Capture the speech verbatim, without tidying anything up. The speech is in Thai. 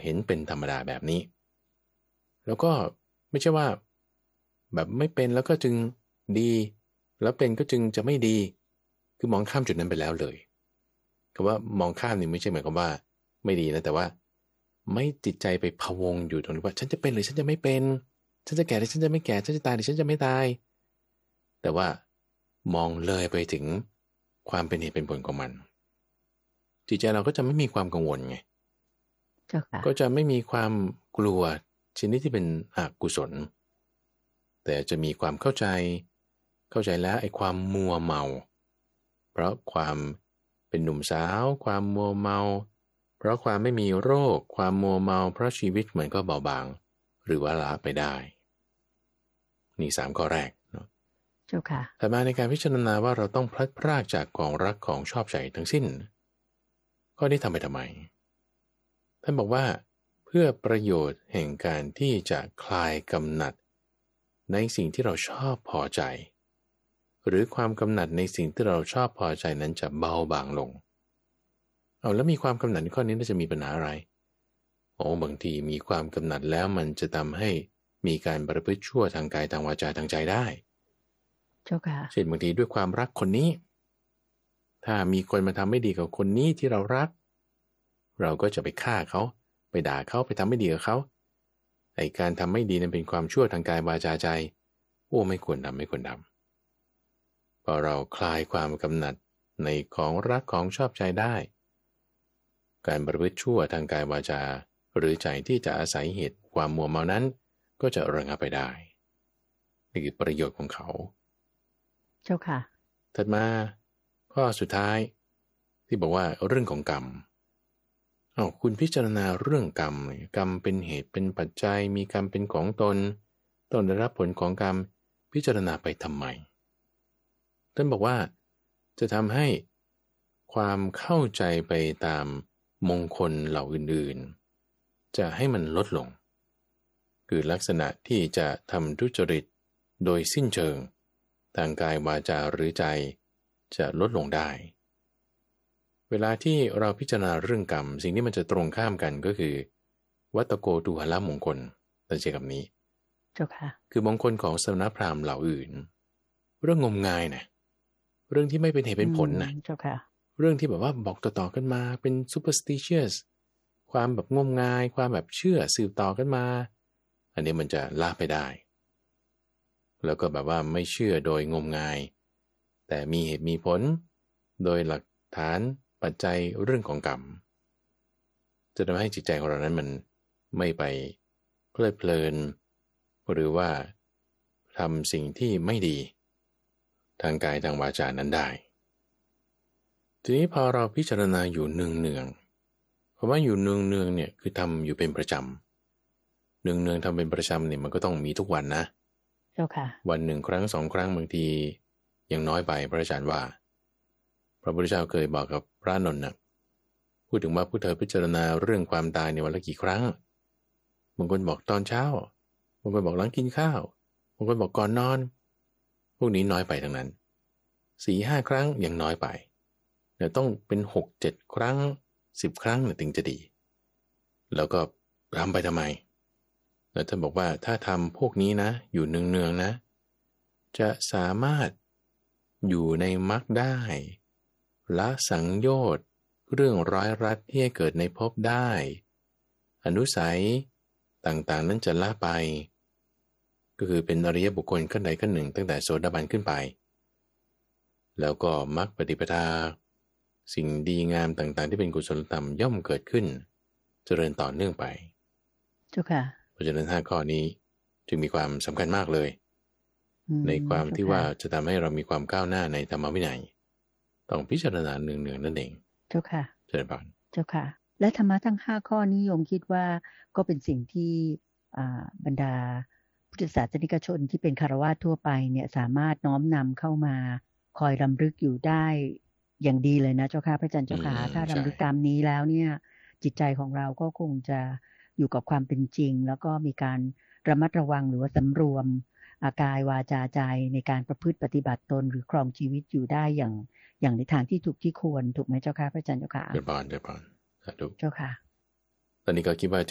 เห็นเป็นธรรมดาแบบนี้แล้วก็ไม่ใช่ว่าแบบไม่เป็นแล้วก็จึงดีแล้วเป็นก็จึงจะไม่ดีคือมองข้ามจุดนั้นไปแล้วเลยคำว่ามองข้ามนี่ไม่ใช่หมายความว่าไม่ดีนะแต่ว่าไม่จิตใจไปพะวงอยู่ตรงนี้ว่าฉันจะเป็นหรือฉันจะไม่เป็นฉันจะแก่หรือฉันจะไม่แก่ฉันจะตายหรือฉันจะไม่ตายแต่ว่ามองเลยไปถึงความเป็นเหตุเป็นผลของมันจิตใจเราก็จะไม่มีความกังวลไงก็จะไม่มีความกลัวชนิดที่เป็นอกุศลแต่จะมีความเข้าใจเข้าใจแล้วไอ้ความมัวเมาเพราะความเป็นหนุ่มสาวความมัวเมาเพราะความไม่มีโรคความมัวเมาเพราะชีวิตมันก็เบาบางหรือว่าละไปได้นี่สามข้อแรกเนาะเจ้าค่ะแต่มาในการพิจารณาว่าเราต้องพลัดพรากจากของรักของชอบใจทั้งสิ้นข้อนี้ทำไปทำไมท่านบอกว่าเพื่อประโยชน์แห่งการที่จะคลายกำหนัดในสิ่งที่เราชอบพอใจหรือความกำหนัดในสิ่งที่เราชอบพอใจนั้นจะเบาบางลงเอาแล้วมีความกำหนัดข้อนี้น่าจะมีปัญหาอะไรโอ้บางทีมีความกำหนัดแล้วมันจะทำให้มีการประพฤติชั่วทางกายทางวาจาทางใจได้เจ้าค่ะเช่นบางทีด้วยความรักคนนี้ถ้ามีคนมาทำไม่ดีกับคนนี้ที่เรารักเราก็จะไปฆ่าเขาไปด่าเขาไปทำไม่ดีกับเขาไอ้การทำไม่ดีนั้นเป็นความชั่วทางกายวาจาใจโอ้ไม่ควรทำไม่ควรทำพอเราคลายความกำหนัดในของรักของชอบใจได้การประพฤติชั่วทางกายวาจาหรือใจที่จะอาศัยเหตุความมัวเมานั้นก็จะระงับไปได้นี่คือประโยชน์ของเขาเจ้าค่ะถัดมาข้อสุดท้ายที่บอกว่าเรื่องของกรรมอ้าวคุณพิจารณาเรื่องกรรมกรรมเป็นเหตุเป็นปัจจัยมีกรรมเป็นของตนต้องได้รับผลของกรรมพิจารณาไปทำไมท่านบอกว่าจะทำให้ความเข้าใจไปตามมงคลเหล่าอื่นๆจะให้มันลดลงคือลักษณะที่จะทำทุจริตโดยสิ้นเชิงทางกายวาจาหรือใจจะลดลงได้เวลาที่เราพิจารณาเรื่องกรรมสิ่งที่มันจะตรงข้ามกันก็คือวัตโกตุหละมงคลตั้งใจกับนี้เจ้าค่ะคือมงคลของสมณพราหมณ์เหล่าอื่นเรื่องงมงายนะเรื่องที่ไม่เป็นเหตุเป็นผลนะเจ้าค่ะเรื่องที่แบบว่าบอกต่อๆกันมาเป็น superstitious ความแบบงมงายความแบบเชื่อสืบต่อกันมาอันนี้มันจะละไปได้แล้วก็แบบว่าไม่เชื่อโดยงมงายแต่มีเหตุมีผลโดยหลักฐานปัจจัยเรื่องของกรรมจะทำให้จิตใจของเรานั้นมันไม่ไปเพลิดเพลินหรือว่าทำสิ่งที่ไม่ดีทางกายทางวาจานั้นได้ทีนี้พอเราพิจารณาอยู่เนืองๆเพราะว่าอยู่เนืองๆเนี่ยคือทำอยู่เป็นประจำเนืองๆทำเป็นประจำเนี่ยมันก็ต้องมีทุกวันนะเจ้าค่ะวันหนึ่งครั้งสองครั้งบางทียังน้อยไปพระอาจารย์ว่าพระพุทธเจ้าเคยบอกกับพระนนท์นะพูดถึงว่าผู้เธอพิจารณาเรื่องความตายในวันละกี่ครั้งบางคนบอกตอนเช้าบางคนบอกหลังกินข้าวบางคนบอกก่อนนอนพวกนี้น้อยไปทั้งนั้นสี่ห้าครั้งยังน้อยไปเดี๋ยวต้องเป็นหกเจ็ดครั้งสิบครั้งเนี่ยถึงจะดีแล้วก็ทำไปทำไมแล้วท่านบอกว่าถ้าทำพวกนี้นะอยู่เนืองๆนะจะสามารถอยู่ในมรรคได้ละสังโยชน์เรื่องร้อยรัดที่ให้เกิดในภพได้อนุสัยต่างๆนั้นจะละไปก็คือเป็นอริยบุคคลขั้นใดขั้นหนึ่งตั้งแต่โสดาบันขึ้นไปแล้วก็มรรคปฏิปทาสิ่งดีงามต่างๆที่เป็นกุศลธรรมย่อมเกิดขึ้นเจริญต่อเนื่องไปเจ้าค่ะเพราะฉะนั้นห้าข้อนี้จึงมีความสำคัญมากเลยในความที่ว่าจะทำให้เรามีความก้าวหน้าในธรรมวินัยต้องพิจารณาเนืองๆนั่นเองเจ้าค่ะเจริญพรเจ้าค่ะและธรรมะทั้งห้าข้อนี้โยมคิดว่าก็เป็นสิ่งที่บรรดาพุทธศาสนิกชนที่เป็นคฤหัสถ์ทั่วไปเนี่ยสามารถน้อมนำเข้ามาคอยรำลึกอยู่ได้อย่างดีเลยนะเจ้าค่ะพระอาจารย์เจ้าค่ะถ้ารำลึกตามนี้แล้วเนี่ยจิตใจของเราก็คงจะอยู่กับความเป็นจริงแล้วก็มีการระมัดระวังหรือว่าสำรวมอากายวาจาใจในการประพฤติปฏิบัติตนหรือครองชีวิตอยู่ได้อย่างอย่างในทางที่ถูกที่ควรถูกไหมเจ้าค่ะพระอาจารย์เจ้าค่ะเจริญพรเจริญพรสาธุเจ้าค่ะตอนนี้ก็คิดว่า